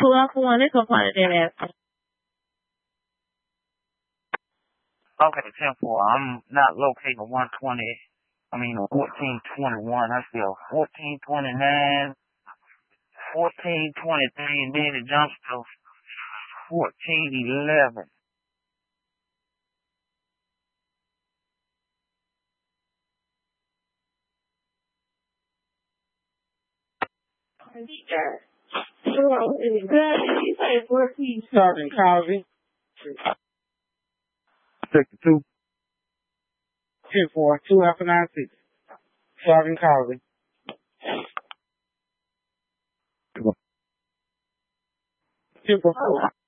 12-1, let's go find that ass. Okay, 10-4. I'm not locating 1421. I feel 1429, 1423, and then it jumps to 1411. Sergeant Cosby. 62. 10-4, 2 Alpha 96. Sergeant Cosby. 10-4.